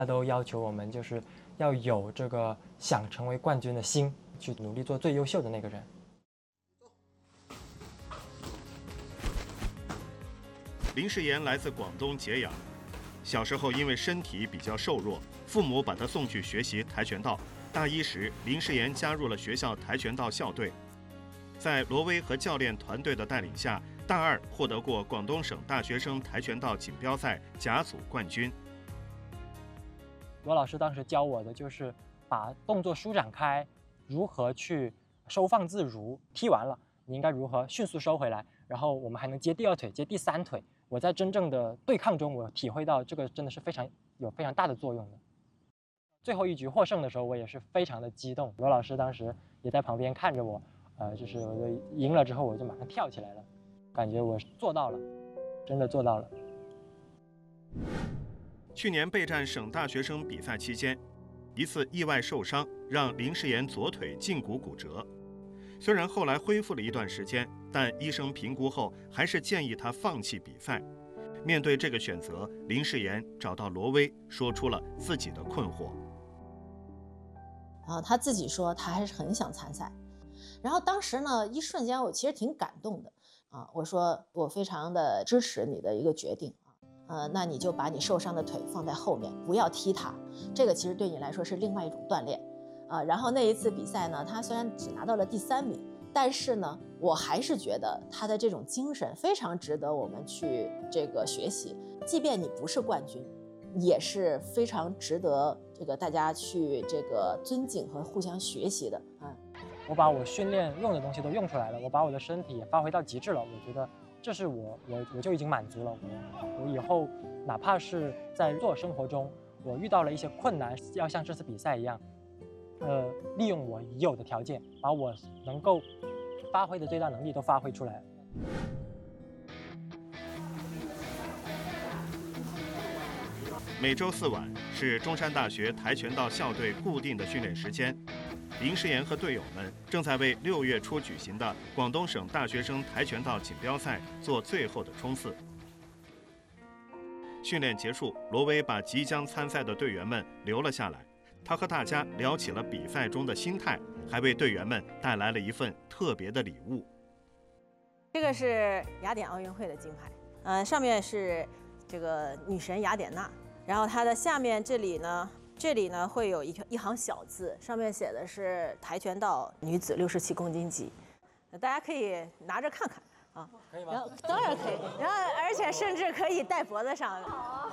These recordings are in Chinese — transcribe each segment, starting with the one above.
他都要求我们就是要有这个想成为冠军的心，去努力做最优秀的那个人。 林世妍来自广东揭阳，小时候因为身体比较瘦弱，父母把她送去学习跆拳道。大一时，林世妍加入了学校跆拳道校队，在罗威和教练团队的带领下，大二获得过广东省大学生跆拳道锦标赛甲组冠军。 罗老师当时教我的就是把动作舒展开，如何去收放自如，踢完了你应该如何迅速收回来，然后我们还能接第二腿，接第三腿。我在真正的对抗中，我体会到这个真的是非常大的作用的。最后一局获胜的时候，我也是非常的激动。罗老师当时也在旁边看着我，就是我就赢了之后，我就马上跳起来了，感觉我做到了，真的做到了。 去年备战省大学生比赛期间，一次意外受伤让林世妍左腿胫骨骨折。虽然后来恢复了一段时间，但医生评估后还是建议他放弃比赛。面对这个选择，林世妍找到罗威，说出了自己的困惑。 他自己说他还是很想参赛，然后当时呢，一瞬间我其实挺感动的我说我非常的支持你的一个决定那你就把你受伤的腿放在后面，不要踢它，这个其实对你来说是另外一种锻炼然后那一次比赛呢，他虽然只拿到了第3名，但是呢，我还是觉得他的这种精神非常值得我们去这个学习，即便你不是冠军，也是非常值得这个大家去这个尊敬和互相学习的我把我训练用的东西都用出来了，我把我的身体也发挥到极致了，我觉得这是我就已经满足了。我以后哪怕是在做生活中，我遇到了一些困难，要像这次比赛一样，利用我已有的条件，把我能够发挥的最大能力都发挥出来。 每周4晚是中山大学跆拳道校队固定的训练时间。林世妍和队友们正在为6月初举行的广东省大学生跆拳道锦标赛做最后的冲刺。训练结束，罗威把即将参赛的队员们留了下来。他和大家聊起了比赛中的心态，还为队员们带来了一份特别的礼物。 这个是雅典奥运会的金牌，上面是这个女神雅典娜，然后它的下面这里呢会有一行小字，上面写的是跆拳道女子67公斤级，大家可以拿着看看可以吗？ 然后当然可以，然后而且甚至可以戴脖子上。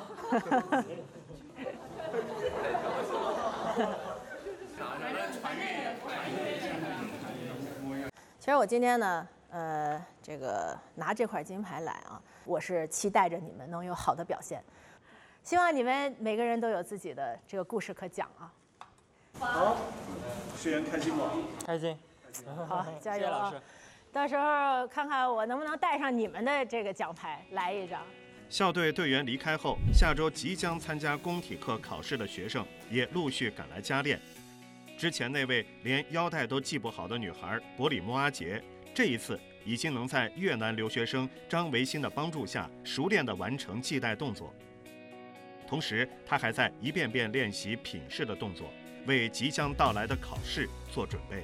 其实我今天呢，这个拿这块金牌来我是期待着你们能有好的表现。希望你们每个人都有自己的这个故事可讲好，世妍开心吗？ 开心。 好，加油谢谢老师。 到时候看看我能不能带上你们的这个奖牌来一张。 校队队员离开后，下周即将参加公体课考试的学生也陆续赶来加练。之前那位连腰带都系不好的女孩伯里莫阿杰，这一次已经能在越南留学生张维新的帮助下，熟练地完成系带动作。同时，他还在一遍遍练习品势的动作，为即将到来的考试做准备。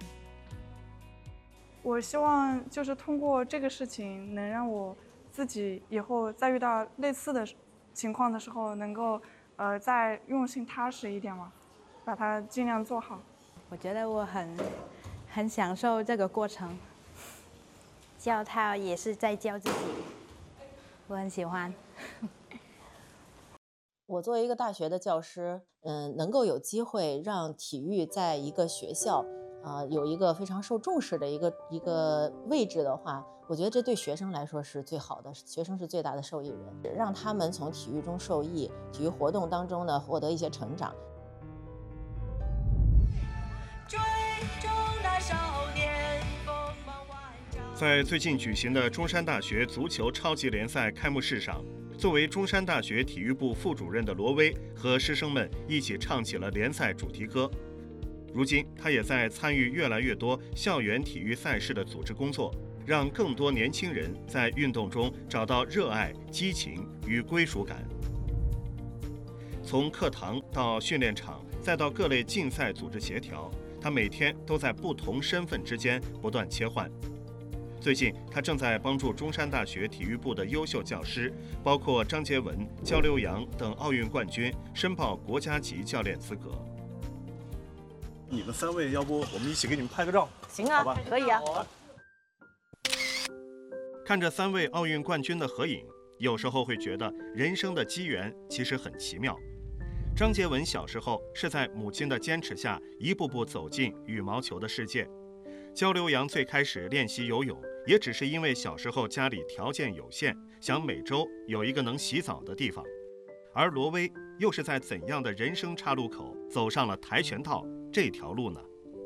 我希望就是通过这个事情，能让我自己以后再遇到类似的情况的时候，能够再用心踏实一点嘛，把它尽量做好。 我觉得我很享受这个过程，教他也是在教自己，我很喜欢。 我作为一个大学的教师，能够有机会让体育在一个学校，有一个非常受重视的一个位置的话，我觉得这对学生来说是最好的，学生是最大的受益人，让他们从体育中受益，体育活动当中呢获得一些成长。 在最近举行的中山大学足球超级联赛开幕式上，作为中山大学体育部副主任的罗威和师生们一起唱起了联赛主题歌。如今，他也在参与越来越多校园体育赛事的组织工作，让更多年轻人在运动中找到热爱、激情与归属感。 从课堂到训练场，再到各类竞赛组织协调，他每天都在不同身份之间不断切换。最近，他正在帮助中山大学体育部的优秀教师，包括张杰文、焦刘洋等奥运冠军，申报国家级教练资格。 你们3位，要不我们一起给你们拍个照？ 行啊， 好吧， 可以啊。 看着3位奥运冠军的合影，有时候会觉得人生的机缘其实很奇妙。张杰文小时候是在母亲的坚持下，一步步走进羽毛球的世界。焦刘洋最开始练习游泳，也只是因为小时候家里条件有限，想每周有一个能洗澡的地方。而罗威又是在怎样的人生岔路口走上了跆拳道这条路呢？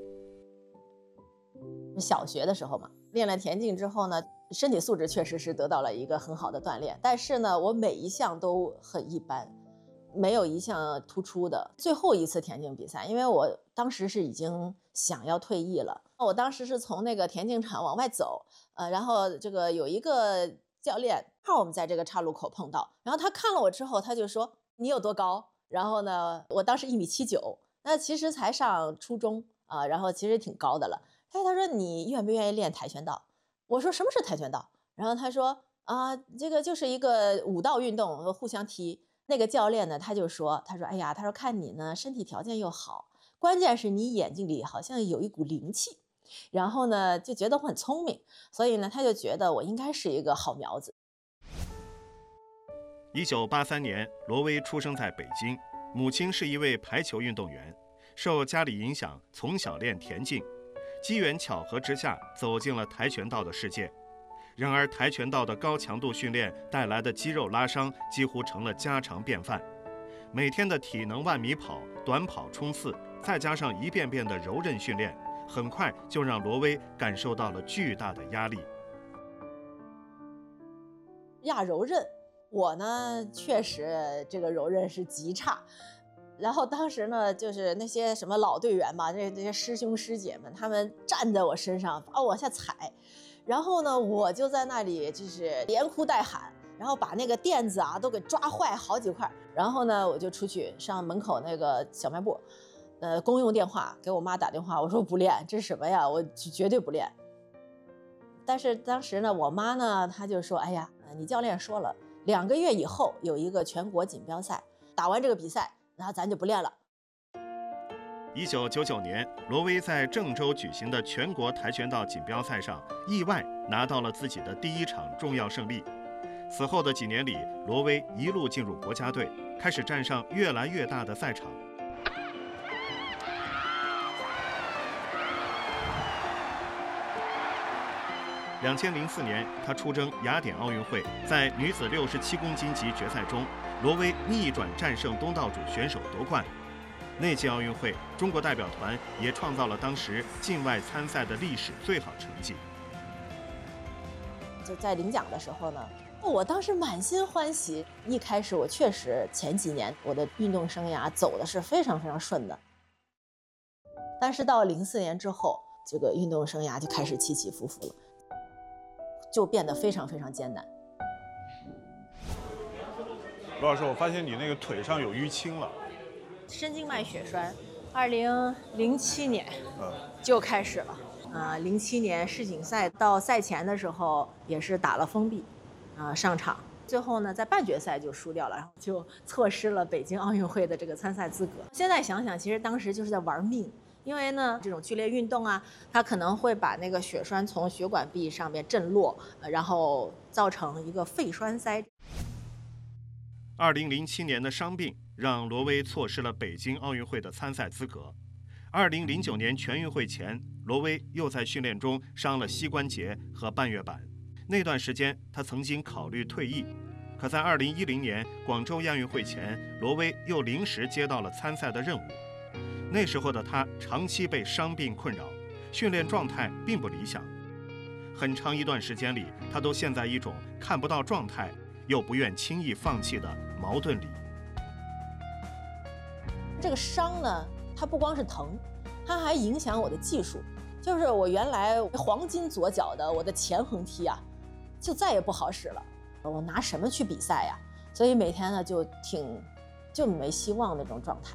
小学的时候嘛，练了田径之后呢，身体素质确实是得到了一个很好的锻炼，但是呢，我每一项都很一般，没有一项突出的。最后一次田径比赛，因为我当时是已经想要退役了，我当时是从那个田径场往外走，然后这个有一个教练，正好我们在这个岔路口碰到，然后他看了我之后，他就说你有多高？然后呢，我当时1.79米，那其实才上初中啊，然后其实挺高的了。他说你愿不愿意练跆拳道？我说什么是跆拳道？然后他说这个就是一个武道运动，互相踢。那个教练呢，他说哎呀，他说看你呢身体条件又好，关键是你眼睛里好像有一股灵气，然后呢就觉得我很聪明，所以呢他就觉得我应该是一个好苗子。 1983年，罗威出生在北京，母亲是一位排球运动员，受家里影响，从小练田径，机缘巧合之下走进了跆拳道的世界。然而，跆拳道的高强度训练带来的肌肉拉伤几乎成了家常便饭。每天的体能10000米跑、短跑冲刺，再加上一遍遍的柔韧训练，很快就让罗威感受到了巨大的压力。 亚柔韧，我呢确实这个柔韧是极差。然后当时呢，就是那些什么老队员嘛，这些师兄师姐们，他们站在我身上把我往下踩，然后呢，我就在那里就是连哭带喊，然后把那个垫子都给抓坏好几块。然后呢，我就出去上门口那个小卖部，公用电话给我妈打电话，我说不练，这是什么呀？我绝对不练。但是当时呢，我妈呢，她就说，哎呀，你教练说了，2个月以后有一个全国锦标赛，打完这个比赛，然后咱就不练了。 1999年，罗威在郑州举行的全国跆拳道锦标赛上，意外拿到了自己的第1场重要胜利。此后的几年里，罗威一路进入国家队，开始站上越来越大的赛场。2004年，他出征雅典奥运会，在女子67公斤级决赛中，罗威逆转战胜东道主选手夺冠。那届奥运会，中国代表团也创造了当时境外参赛的历史最好成绩。 就在领奖的时候呢，我当时满心欢喜。一开始我确实前几年我的运动生涯走的是非常非常顺的，但是到04年之后，这个运动生涯就开始起起伏伏了，就变得非常非常艰难。 罗老师，我发现你那个腿上有淤青了。 深静脉血栓，2007年就开始了。07年世锦赛到赛前的时候也是打了封闭，上场，最后呢在半决赛就输掉了，然后就错失了北京奥运会的这个参赛资格。现在想想，其实当时就是在玩命，因为呢这种剧烈运动它可能会把那个血栓从血管壁上面震落，然后造成一个肺栓塞。 2007年的伤病让罗威错失了北京奥运会的参赛资格。2009年全运会前，罗威又在训练中伤了膝关节和半月板。那段时间，他曾经考虑退役，可在2010年广州亚运会前，罗威又临时接到了参赛的任务。那时候的他长期被伤病困扰，训练状态并不理想。很长一段时间里，他都陷在一种看不到状态，又不愿轻易放弃的矛盾里。 这个伤呢，它不光是疼，它还影响我的技术。就是我原来黄金左脚的我的前横踢就再也不好使了。我拿什么去比赛呀？所以每天呢就就没希望那种状态。